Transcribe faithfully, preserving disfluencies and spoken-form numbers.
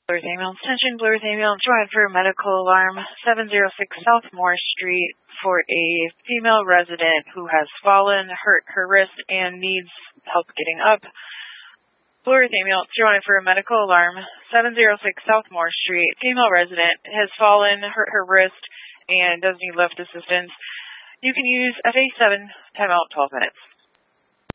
Blue Earth Ambulance, attention, Blue Earth Ambulance, drive for medical alarm, seven oh six South Moore Street for a female resident who has fallen, hurt her wrist, and needs help getting up. Blue Earth Ambulance, drive for a medical alarm, seven oh six South Moore Street, female resident has fallen, hurt her wrist, and does need lift assistance. You can use F A seven, timeout twelve minutes.